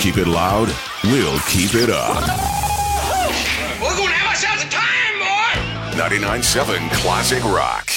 keep it loud, we'll keep it up. We're going to have ourselves a time, boy! 99.7 Classic Rock.